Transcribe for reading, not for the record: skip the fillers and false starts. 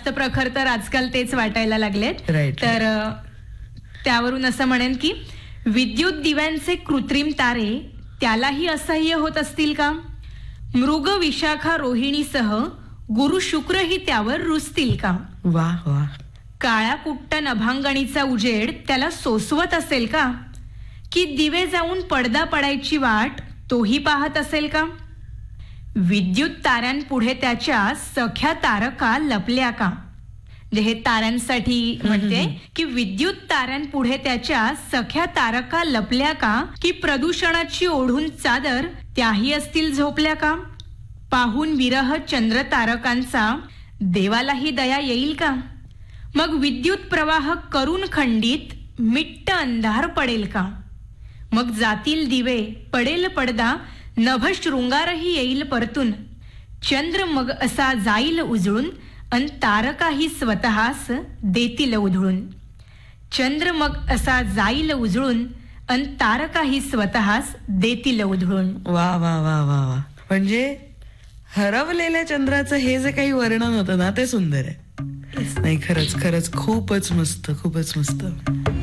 जास्त प्रखर तर आजकाल तेच वाटायला लागलेत. तर त्यावरून असं म्हणेन की विद्युत दिव्यांचे कृत्रिम तारे त्यालाही असह्य होत असतील का? मृग विशाखा रोहिणीसह गुरु शुक्रही त्यावर रुजतील का? वा वा. काळ्या कुट्ट नभांगणीचा उजेड त्याला सोसवत असेल का? की दिवे जाऊन पडदा पडायची वाट तोही पाहत असेल का? विद्युत ताऱ्यांपुढे त्याच्या सख्या तारका लपल्या का? म्हणजे हे ताऱ्यांसाठी म्हणते की विद्युत ताऱ्यांपुढे त्याच्या सख्या तारका लपल्या का? की प्रदूषणाची ओढून चादर त्याही असतील झोपल्या का? पाहून विरह चंद्र तारकांचा देवालाही दया येईल का? मग विद्युत प्रवाह करून खंडित मिट्ट अंधार पडेल का? मग जातील दिवे पडेल पडदा नभ शृंगारही येईल परतून. चंद्र मग असा जाईल उजळून अन तारकाही स्वतःस देतील उधळून. चंद्र मग असा जाईल उजळून अन तारकाही स्वतःस देतील उधळून. वा वा वा वा वा. म्हणजे हरवलेल्या चंद्राचं हे जे काही वर्णन होतं ना ते सुंदर आहे. नाही खरंच खरंच खूपच मस्त खूपच मस्त.